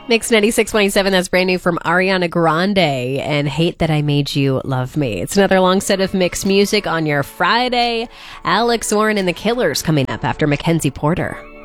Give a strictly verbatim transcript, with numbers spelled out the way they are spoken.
Mix ninety-six point seven, that's brand new from Ariana Grande and Hate That I Made You Love Me. It's another long set of mixed music on your Friday. Alex Warren and the Killers coming up after Mackenzie Porter.